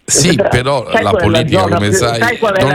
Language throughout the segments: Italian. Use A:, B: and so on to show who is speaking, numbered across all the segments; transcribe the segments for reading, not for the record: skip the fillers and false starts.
A: Sì, però la politica, come sai,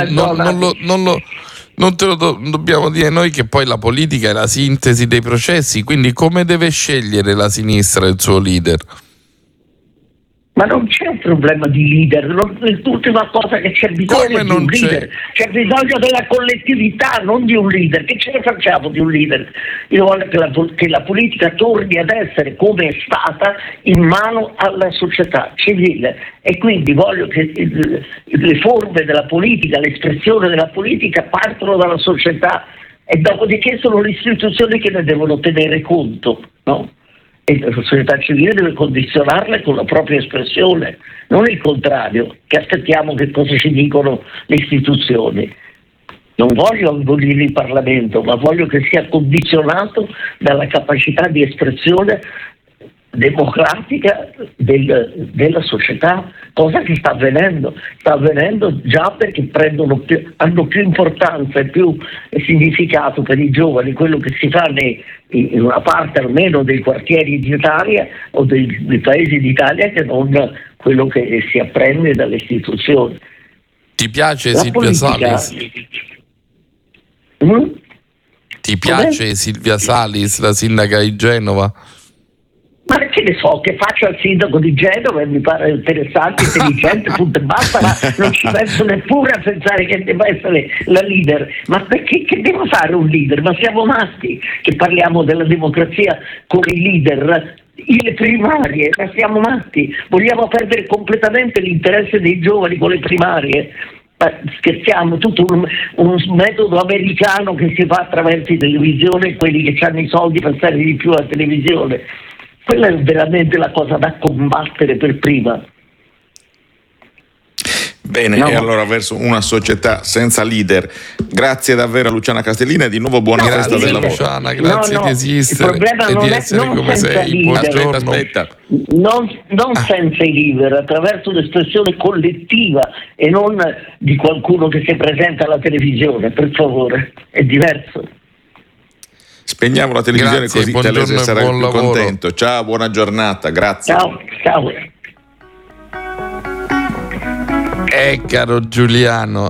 A: non te lo dobbiamo dire noi che poi la politica è la sintesi dei processi, quindi come deve scegliere la sinistra il suo leader?
B: Ma non c'è un problema di leader, l'ultima cosa che c'è bisogno è di un leader, c'è bisogno della collettività, non di un leader. Che ce ne facciamo di un leader? Io voglio che la politica torni ad essere, come è stata, in mano alla società civile, e quindi voglio che le forme della politica, l'espressione della politica partono dalla società, e dopodiché sono le istituzioni che ne devono tenere conto, no? E la società civile deve condizionarle con la propria espressione, non il contrario, che aspettiamo che cosa ci dicono le istituzioni. Non voglio abolire il Parlamento, ma voglio che sia condizionato dalla capacità di espressione democratica della società, cosa che sta avvenendo già, perché hanno più importanza e più significato per i giovani quello che si fa in una parte almeno dei quartieri d'Italia o dei paesi d'Italia, che non quello che si apprende dalle istituzioni.
A: Ti piace Silvia Salis? Ti piace Silvia Salis, la sindaca di Genova?
B: Ma che ne so, che faccia il sindaco di Genova, e mi pare interessante, intelligente, punto e basta, ma non ci penso neppure a pensare che debba essere la leader. Ma perché che deve fare un leader? Ma siamo matti che parliamo della democrazia con i leader, le primarie, ma siamo matti? Vogliamo perdere completamente l'interesse dei giovani con le primarie? Scherziamo, tutto un metodo americano che si fa attraverso i televisioni, quelli che hanno i soldi per stare di più alla televisione. Quella è veramente la cosa da combattere per prima.
C: Bene, no. E allora verso una società senza leader. Grazie davvero a Luciana Castellina e di nuovo buona festa del lavoro.
A: Luciana, grazie di esistere.
B: Il problema non è come sei.
C: Aspetta.
B: Non senza i leader, attraverso l'espressione collettiva e non di qualcuno che si presenta alla televisione, per favore, è diverso.
C: Spegniamo la televisione. Grazie, così Telese sarà più lavoro. Contento. Ciao, buona giornata, grazie.
B: Ciao.
A: Caro Giuliano,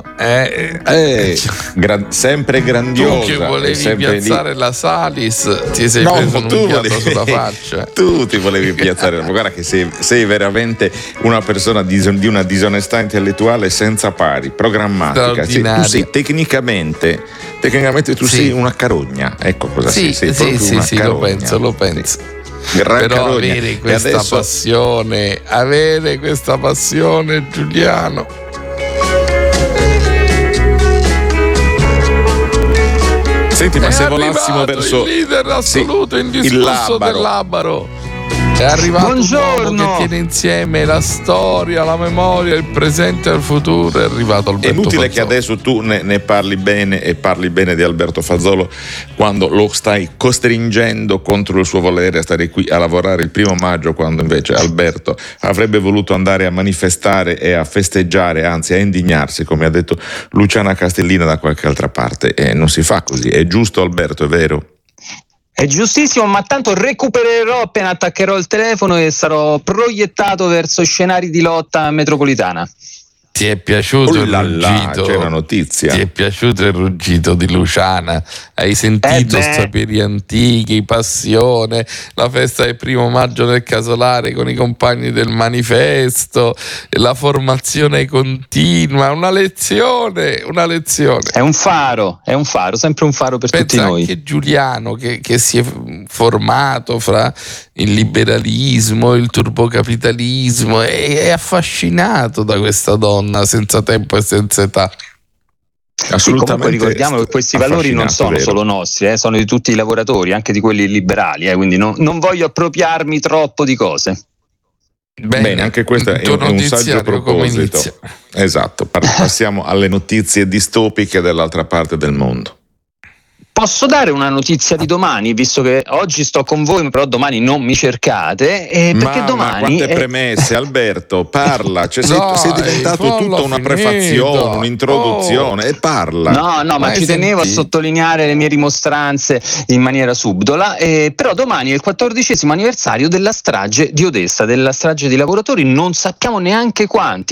C: sempre grandiosa.
A: Tu che volevi piazzare la Salis, ti sei preso un piatto sulla faccia.
C: Tu ti volevi piazzare, ma guarda che sei veramente una persona di una disonestà intellettuale senza pari, programmatica. Tu sei tecnicamente tu sei una carogna. Ecco cosa sei.
A: Sì, lo penso. Però avere questa passione, Giuliano.
C: Senti, ma se volassimo verso
A: il leader assoluto, indiscusso del Labaro. È arrivato un uomo che tiene insieme la storia, la memoria, il presente e il futuro. È arrivato Alberto Fazzolo.
C: È inutile che adesso tu ne parli bene e parli bene di Alberto Fazzolo quando lo stai costringendo contro il suo volere a stare qui a lavorare il 1 maggio, quando invece Alberto avrebbe voluto andare a manifestare e a festeggiare, anzi a indignarsi, come ha detto Luciana Castellina, da qualche altra parte. E non si fa così. È giusto, Alberto, è vero?
D: È giustissimo, ma tanto recupererò appena attaccherò il telefono e sarò proiettato verso scenari di lotta metropolitana.
A: Ti è piaciuto il ruggito?
C: C'è una notizia.
A: Ti è piaciuto il ruggito di Luciana? Hai sentito saperi antichi, passione, la festa del 1 maggio nel Casolare con i compagni del manifesto, la formazione continua, una lezione. È un faro, sempre un faro per tutti noi. Anche Giuliano che si è formato fra il liberalismo, il turbocapitalismo, è affascinato da questa donna senza tempo e senza età.
D: Assolutamente. Comunque ricordiamo che questi valori non sono solo nostri, sono di tutti i lavoratori, anche di quelli liberali, quindi non voglio appropriarmi troppo di cose.
C: Bene, anche questo è un saggio proposito. Esatto, passiamo alle notizie distopiche dell'altra parte del mondo.
D: Posso dare una notizia di domani, visto che oggi sto con voi, però domani non mi cercate, perché domani...
C: Ma quante premesse, Alberto, parla, sei diventato tutta una prefazione, un'introduzione, e parla.
D: No, ma ci tenevo a sottolineare le mie rimostranze in maniera subdola, però domani è il 14° anniversario della strage di Odessa, della strage di lavoratori, non sappiamo neanche quanti.